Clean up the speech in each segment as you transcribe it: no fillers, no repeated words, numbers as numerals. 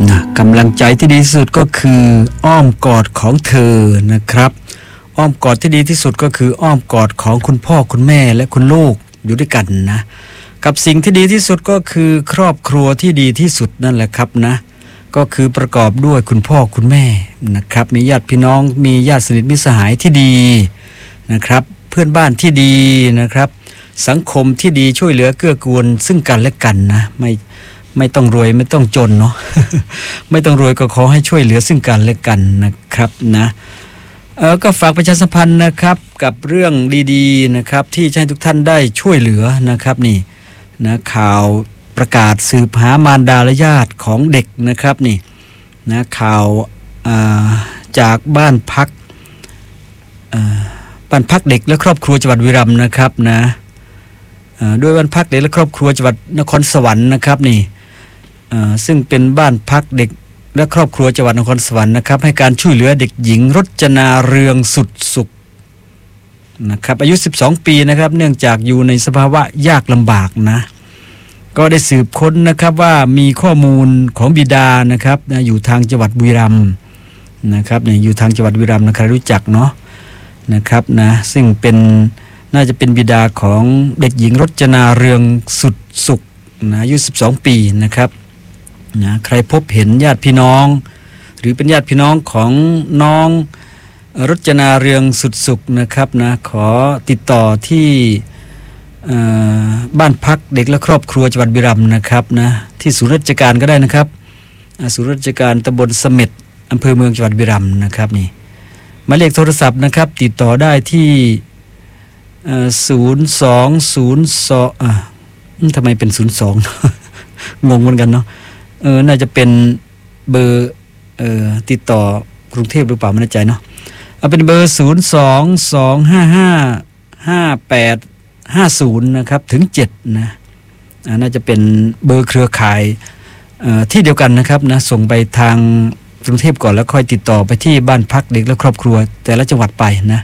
นะกำลังใจที่ดีที่สุดก็คืออ้อมกอดของเธอนะครับอ้อมกอดที่ดีที่สุดก็คืออ้อมกอดของคุณพ่อคุณแม่และคุณลูกอยู่ด้วยกันนะกับสิ่งที่ดีที่สุดก็คือครอบครัวที่ดีที่สุดนั่นแหละครับนะก็คือประกอบด้วยคุณพ่อคุณแม่นะครับมีญาติพี่น้องมีญาติสนิทมิตรสหายที่ดีนะครับเพื่อนบ้านที่ดีนะครับสังคมที่ดีช่วยเหลือเกื้อกูลซึ่งกันและกันนะไม่ต้องรวยไม่ต้องจนเนาะ ไม่ต้องรวยก็ขอให้ช่วยเหลือซึ่งกันและกันนะครับนะก็ฝากประชาสัมพันธ์นะครับกับเรื่องดีๆนะครับที่จะให้ทุกท่านได้ช่วยเหลือนะครับนี่นะข่าวประกาศสืบหามารดาและญาติของเด็กนะครับนี่นะข่าวจากบ้านพักเด็กและครอบครัวจังหวัดบุรีรัมย์นะครับนะด้วยบ้านพักเด็กและครอบครัวจังหวัดนครสวรรค์นะครับนี่ซึ่งเป็นบ้านพักเด็กและครอบครัวจังหวัดนครสวรรค์นะครับให้การช่วยเหลือเด็กหญิงรจนาเรืองสุดสุขนะครับอายุ12ปีนะครับเนื่องจากอยู่ในสภาวะยากลำบากนะก็ได้สืบค้นนะครับว่ามีข้อมูลของบิดานะครับอยู่ทางจังหวัดบุรีรัมย์นะครับเนี่ยอยู่ทางจังหวัดบุรีรัมย์นะครับรู้จักเนาะนะครับนะซึ่งเป็นน่าจะเป็นบิดาของเด็กหญิงรจนาเรืองสุดสุขนะอายุ12ปีนะครับนะใครพบเห็นญาติพี่น้องหรือเป็นญาติพี่น้องของน้องรจนาเรืองสุดสุขนะครับนะขอติดต่อที่บ้านพักเด็กและครอบครัวจังหวัดบุรีรัมย์นะครับนะที่ศูนย์ราชการก็ได้นะครับศูนย์ราชการตำบลเสม็ดอำเภอเมืองจังหวัดบุรีรัมย์นะครับนี่หมายเลขโทรศัพท์นะครับติดต่อได้ที่0202ทำไมเป็น02 งงเหมือนกันเนาะน่าจะเป็นเบอร์ติดต่อกรุงเทพหรือเปล่าไม่แน่ใจเนาะเอาเป็นเบอร์02-255-5850นะครับถึง7นะน่าจะเป็นเบอร์เครือข่ายที่เดียวกันนะครับนะส่งไปทางกรุงเทพก่อนแล้วค่อยติดต่อไปที่บ้านพักเด็กและครอบครัวแต่ละจังหวัดไปนะ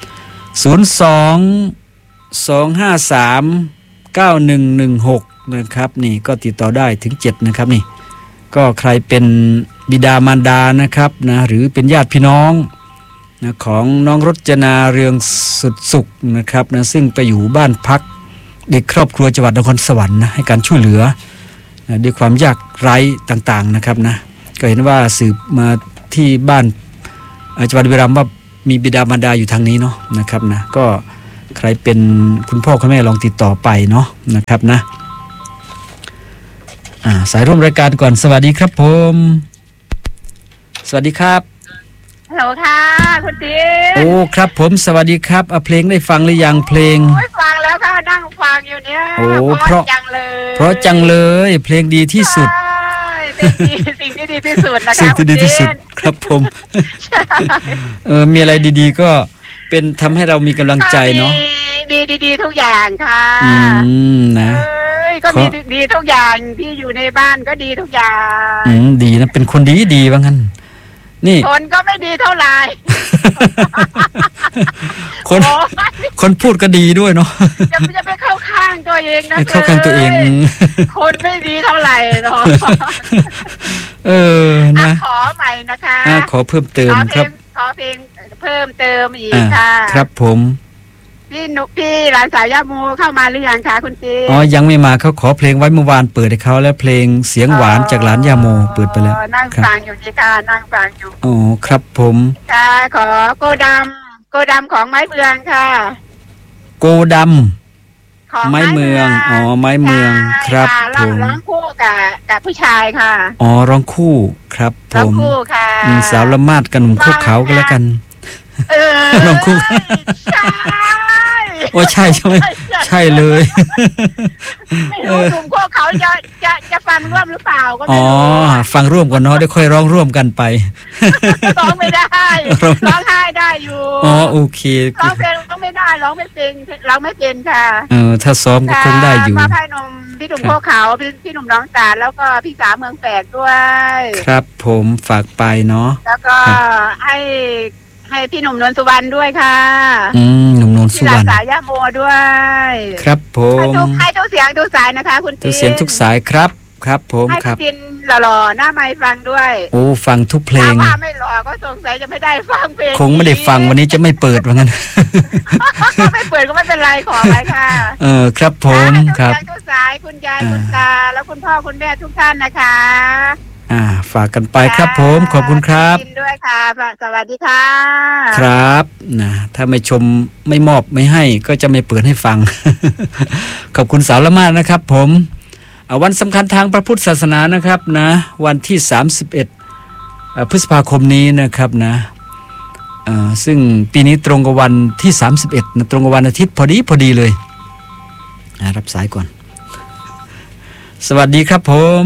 02-253-9116นะครับนี่ก็ติดต่อได้ถึง7นะครับนี่ก็ใครเป็นบิดามารดานะครับนะหรือเป็นญาติพี่น้องนะของน้องรจนาเรืองสุดสุขนะครับนะซึ่งไปอยู่บ้านพักเด็กครอบครัวจังหวัดนครสวรรค์นะให้การช่วยเหลือนะด้วยความยากไร้ต่างๆนะครับนะก็เห็นว่าสืบมาที่บ้านจังหวัดบุรีรัมย์ว่ามีบิดามารดาอยู่ทางนี้เนาะนะครับนะก็ใครเป็นคุณพ่อคุณแม่ลองติดต่อไปเนาะนะครับนะสายร่วมรายการก่อนสวัสดีครับผมสวัสดีครับฮัลโหลค่ะคุณจีนโอ้ครับผมสวัสดีครับเพลงได้ฟังหรือยังเพลงฟังแล้วค่ะนั่งฟังอยู่เนี่ยโอ้เพราะจังเลยเพลงดีที่สุดสิ่งที่ดีที่สุดนะคะสิ่งที่ดีที่สุดครับผมมีอะไรดีๆก็เป็นทำให้เรามีกำลังใจเนาะดีทุกอย่างค่ะนะก็มีดีทุกอย่างที่อยู่ในบ้านก็ดีทุกอย่างดีนะเป็นคนดีว่างั้นนี่คนก็ไม่ดีเท่าไหร่คนพูดก็ดีด้วยเนาะจะไปเข้าข้างตัวเองนะเข้าข้างตัวเองคนไม่ดีเท่าไหร่เนาะนะขอใหม่นะคะขอเพิ่มเติมครับขอเพลงเพิ่มเติมอีกค่ะครับผมพี่หลานสาวย่าโมเข้ามาหรือยังคะคุณจียังไม่มาเขาขอเพลงไว้เมื่อวานเปิดให้เขาแล้วเพลงเสียงหวานจากหลานย่าโมเปิดไปแล้วนั่งฟังอยู่ที่ค่ะนั่งฟังอยู่อ๋อครับผมค่ะขอโกดำของไม้เมืองค่ะโกดำไม้เมืองไม้เมืองครับผมร้องคู่กับผู้ชายค่ะร้องคู่ครับผมร้องคู่ค่ะสาวละมาดกับหนุ่มคุกเขาก็แล้วกันร้องคู่ใช่ใช่ไหมใช่เลยไม่รู้หนุ่มพวกเขาจะฟังร่วมหรือเปล่าก็ไม่รู้ฟังร่วมกันเนาะได้ค่อยร้องร่วมกันไปร้องไม่ได้ร้องไห้ได้อยู่โอเคร้องเพลงร้องไม่ได้ร้องไม่เป็นค่ะถ้าซ้อมก็คงได้อยู่มาพายนมพี่หนุ่มพวกเขาพี่หนุ่มน้องตาแล้วก็พี่สาวเมืองแปดด้วยครับผมฝากไปเนาะแล้วก็ให้พี่หนุ่มนวลสุวรรณด้วยค่ะหนุ่มนวลสุวรรณพี่หลานสาวย่าโมด้วยครับผมให้ทุกเสียงทุกสายนะคะคุณทุกเสียงทุกสายครับครับผมให้ครับจินหล่อๆหน้าไมค์ฟังด้วยโอ้ฟังทุกเพลงถ้าไม่หล่อก็สงสัยจะไม่ได้ฟังเพลงคงไม่ได้ฟังวันนี้จะไม่เปิดว่างั้นไม่เปิดก็ไม่เป็นไรขอไปค่ะครับผมครับทุกสายคุณยายคุณตาแล้วคุณพ่อคุณแม่ทุกท่านนะคะฝากกันไปครับผมขอบคุณครับยินด้วยค่ะสวัสดีค่ะครับนะถ้าไม่ชมไม่มอบไม่ให้ก็จะไม่เปิดให้ฟัง ขอบคุณสาวละมาดนะครับผมวันสำคัญทางพระพุทธศาสนานะครับนะวันที่31พฤษภาคมนี้นะครับนะซึ่งปีนี้ตรงกับวันที่31นะตรงกับวันอาทิตย์พอดีเลยรับสายก่อนสวัสดีครับผม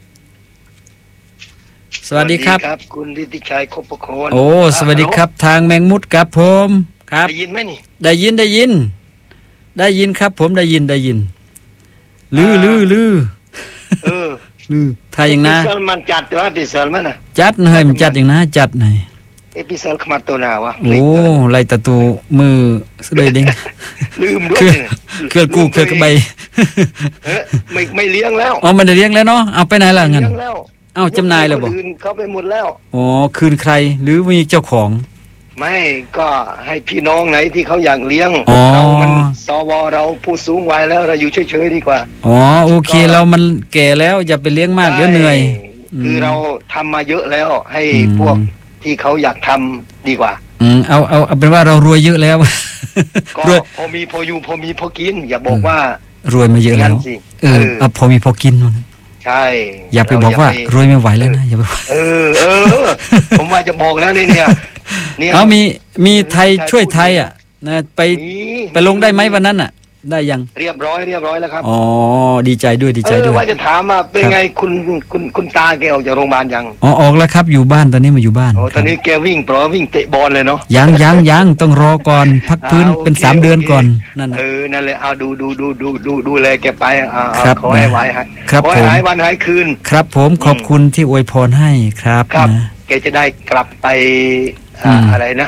สวัสดีครับคุณฤทธิชัยคบประโคนโอ้สวัสดีครับทางแมงมุดครับผมครับได้ยินไหมนี่ได้ยินครับผมได้ยินลือลือถ้าอย่างนั้นมันจัดว่าดิเซลมันน่ะจัดให้มันจัดอย่างนั้นจัดหน่อยเอพิเซลขมาตัวนาวะโอ้ไล่ตะตูมือสะดเด้งลืมด้วยเครือกูเครือกระใบไม่เลี้ยงแล้วอ๋อมันได้เลี้ยงแล้วเนาะเอาไปไหนล่ะงั้นจำนายแล้วบ่คืนเขาไปหมดแล้วอ๋อคืนใครหรือมีเจ้าของไม่ก็ให้พี่น้องไหนที่เขาอยากเลี้ยงเรามันสวเราผู้สูงวัยแล้วเราอยู่เฉยๆดีกว่าอ๋อโอเคเรามันแก่แล้วอย่าไปเลี้ยงมากเดี๋ยวเหนื่อยคือเราทำมาเยอะแล้วให้พวกที่เขาอยากทำดีกว่าเอาเป็นว่าเรารวยเยอะแล้วก็พอมีพออยู่พอมีพอกินอย่าบอกว่ารวยมาเยอะแล้วเอาพอมีพอกินใช่อย่าไปบอกว่ารวยไม่ไหวแล้วนะอย่าไปผมว่าจะบอกแล้วเนี่ยมีไทยช่วยไทยนะไปลงได้ไหมวันนั้นได้ยังเรียบร้อยแล้วครับอ๋อดีใจด้วยว่าจะถามว่าเป็นไงคุณตาแกออกจากโรงพยาบาลยังออกแล้วครับอยู่บ้านตอนนี้มาอยู่บ้านตอนนี้แกวิ่งเตะบอลเลยเนาะยังต้องรอก่อนพักพื้นเป็น3 เดือนก่อนนั่นนั่นเลยเอาดูแลแกไปขอให้หายขอให้หายวันหายคืนครับผมขอบคุณที่อวยพรให้ครับแกจะได้กลับไปอะไรนะ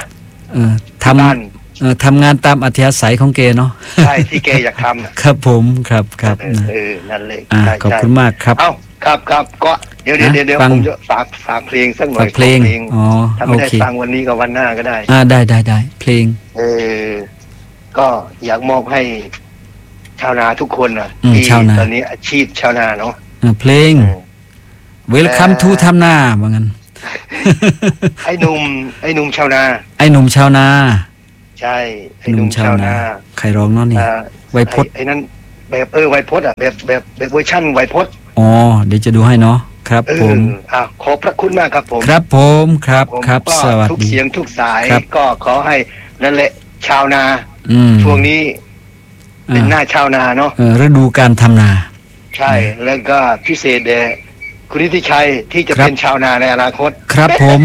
ทำงานตามอัธยาศัยของแกเนาะใช่ที่แกอยากทำครับผมครับนั่นเลยขอบคุณมากครับครับก็เดี๋ยวผมจะฝากเพลงสักหน่อยเพลงถ้าไม่ได้ฟังวันนี้ก็วันหน้าก็ได้ได้เพลงก็อยากมอบให้ชาวนาทุกคนที่ตอนนี้อาชีพชาวนาเนาะเพลง Welcome to ทำนาว่างั้นไอ้หนุ่มชาวนาใช่ไอ้หนุ่มชาวนาใครร้องเนาะนี่ไวพจน์ไอ้นั้นแบบไวพจน์แบบเวอร์ชั่นไวพจน์เดี๋ยวจะดูให้เนาะครับผมขอบพระคุณมากครับผมครับผมครับสวัสดีทุกเสียงทุกสายก็ขอให้นั่นแหละชาวนาช่วงนี้เป็นหน้าชาวนาเนาะฤดูการทำนาใช่แล้วก็พิเศษคุณฤทธิชัยที่จะเป็นชาวนาในอนาคตครับผม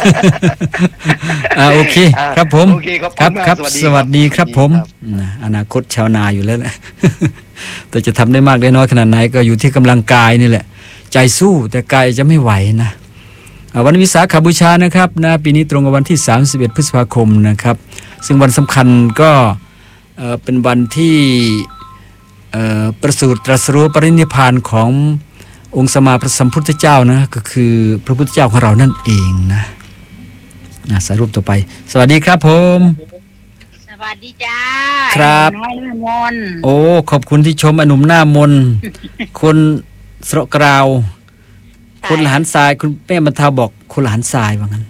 โอเคครับผมครับสวัสดีครับผมอนาคตชาวนาอยู่แล้วแหละแต่จะทำได้มากได้น้อยขนาดไหนก็อยู่ที่กำลังกายนี่แหละใจสู้แต่กายจะไม่ไหวนะวันวิสาขบูชานะครับนะปีนี้ตรงกับวันที่31พฤษภาคมนะครับซึ่งวันสำคัญก็เป็นวันที่ประสูติตรัสรู้ปรินิพพานขององค์สมมาพระสัมพุทธเจ้านะก็คือพระพุทธเจ้าของเรานั่นเองนะสายรูปต่อไปสวัสดีครับผมสวัสดีจ้าครับน้อยหน้ามนโอ้ขอบคุณที่ชมอนุมหน้ามนคนสระกราวคนหลานทรายคุณแม่บรรเทาบอกคนหลานทรายว่างั้น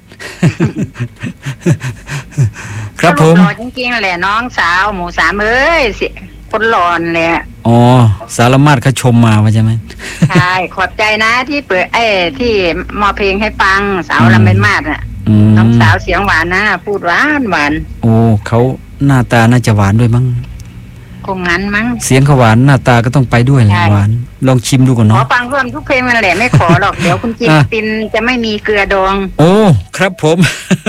ครับผมจริงๆแหละน้องสาวหมูสามเอ้ยคนหลอนเลยสารมาดเขาชมมาว่าใช่ไหมใช่ขอบใจนะที่เปิดที่มอเพลงให้ฟังสาวลำเป็นมาดน้องสาวเสียงหวานนะพูดหวานโอ้เขาหน้าตาน่าจะหวานด้วยมั้งคงงั้นมั้งเสียงเขาหวานหน้าตาก็ต้องไปด้วยแหละหวานลองชิมดูก่อนเนาะขอฟังเพิ่มทุกเพลงมันแหละไม่ขอหรอกเดี๋ยวคุณจิตตินจะไม่มีเกลือดองโอ้ครับผม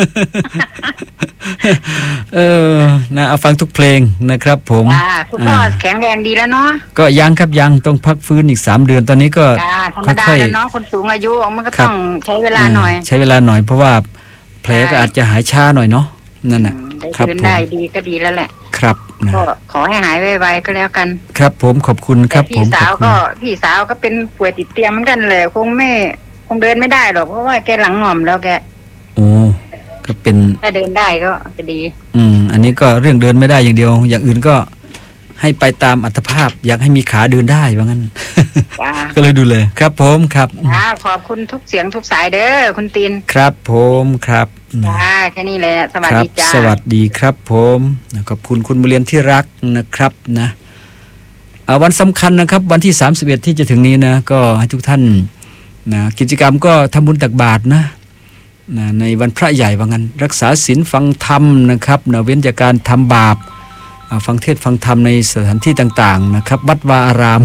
นะเอาฟังทุกเพลงนะครับผมคุณพ่อแข็งแรงดีแล้วเนาะก็ยังครับยังต้องพักฟื้นอีก3 เดือนตอนนี้ก็ค่อยๆเนาะคนสูงอายุมันก็ต้องใช้เวลาหน่อยเพราะว่าแผลก็อาจจะหายช้าหน่อยเนาะนั่นน่ะครับได้ดีก็ดีแล้วแหละครับก็ขอให้หายไวๆก็แล้วกันครับผมขอบคุณครับผมพี่สาวก็เป็นป่วยติดเตียงเหมือนกันเลยคงเดินไม่ได้หรอกเพราะว่าแกหลังหง่อมแล้วแกโอ้ก็เป็นถ้าเดินได้ก็จะดีอันนี้ก็เรื่องเดินไม่ได้อย่างเดียวอย่างอื่นก็ให้ไปตามอัตภาพอยากให้มีขาเดินได้ว่างั้นก็เลยดูเลยครับผมครับขอบคุณทุกเสียงทุกสายเด้อคุณตีนครับผมครับแค่นี้แหละสวัสดีจ้าสวัสดีครับผมขอบคุณคุณบุญเรียนที่รักนะครับนะวันสำคัญนะครับวันที่31ที่จะถึงนี้นะก็ให้ทุกท่านนะกิจกรรมก็ทำบุญตักบาตรนะในวันพระใหญ่ว่างั้นรักษาศีลฟังธรรมนะครับเว้นจากการทำบาปฟังเทศฟังธรรมในสถานที่ต่างๆนะครับวัดวาอาราม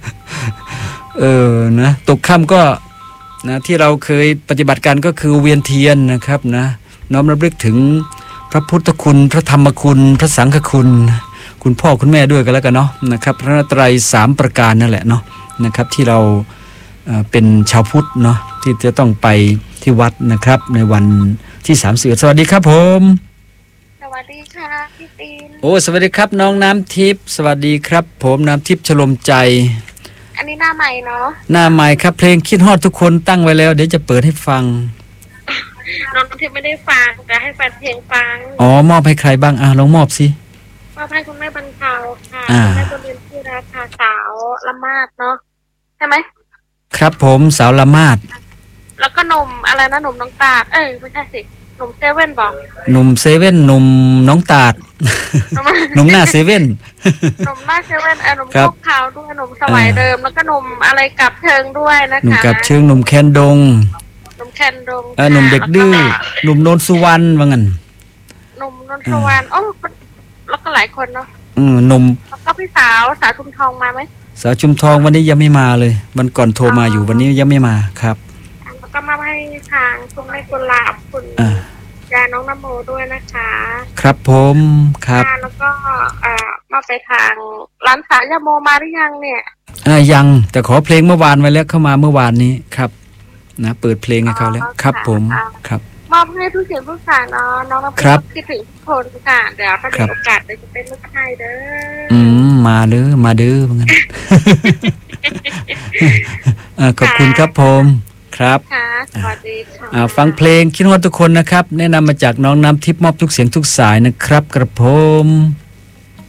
นะตกค่ำก็นะที่เราเคยปฏิบัติกันก็คือเวียนเทียนนะครับนะน้อมรำลึกถึงพระพุทธคุณพระธรรมคุณพระสังฆคุณคุณพ่อคุณแม่ด้วยกันแล้วกันเนาะนะครับพระไตร3ประการนั่นแหละเนาะนะครับที่เราเป็นชาวพุทธเนาะที่จะต้องไปที่วัดนะครับในวันที่31สวัสดีครับผมสวัสดีค่ะพี่ตีนโอ้สวัสดีครับน้องน้ำทิพย์สวัสดีครับผมน้ำทิพย์ชโลมใจอันนี้หน้าใหม่เนาะหน้าใหม่ครับเพลงคิดฮอดทุกคนตั้งไว้แล้วเดี๋ยวจะเปิดให้ฟังน้องน้ำทิพย์ไม่ได้ฟังแต่ให้แฟนเพลงฟังมอบให้ใครบ้างลองมอบสิมอบให้คุณแม่บรรเทาค่ะคุณแม่บุญเรียนที่รักค่ะสาวละมาดเนาะใช่ไหมครับผมสาวละมาดแล้วก็นมอะไรนะนมน้องตาดไม่ใช่สินมเซเว่นบอกนมเซเว่นนมน้องตาดนมหน้าเซเว่นนมหน้าเซเว่นนมพวกขาวด้วยนมสมัยเดิมแล้วก็นมอะไรกับเชิงด้วยนะคะนมกับเชิงนมแคนดงนมแคนดงนมเด็กดื้อนมโนนสุวรรณว่างั้นนมโนนสุวรรณแล้วก็หลายคนเนาะนมแล้วก็พี่สาวชุมทองมาไหมสาวชุมทองวันนี้ยังไม่มาเลยวันก่อนโทรมาอยู่วันนี้ยังไม่มาครับแล้วก็มาให้ทางคุณแม่กุหลาบคุณยาน้องนโมด้วยนะคะครับผมครับแล้วก็มาไปทางร้านสายาโมมาหรือยังเนี่ยยังแต่ขอเพลงเมื่อวานไว้แล้วเข้ามาเมื่อวานนี้ครับนะเปิดเพลงให้เขาแล้วครับผมครับมอบให้ทุกเสียงทุกสายเนาะน้องนโมคิดถึงทุกคนค่ะเดี๋ยวถ้ามีโอกาสจะเป็นลูกชายเด้อมาเด้อเหมือนกันขอบคุณครับผมครับสวัสดีค่ะฟังเพลงคิดว่าทุกคนนะครับแนะนำมาจากน้องน้ำทิพย์มอบทุกเสียงทุกสายนะครับกระผม